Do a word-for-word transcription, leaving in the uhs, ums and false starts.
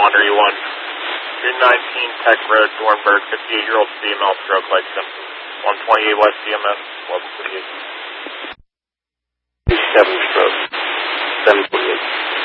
Wander E one. two nineteen Tech Road, Dornberg, fifty-eight-year-old female, stroke light symptoms. one twenty-eight West D M S, eleven thirty-eight. seven stroke. seven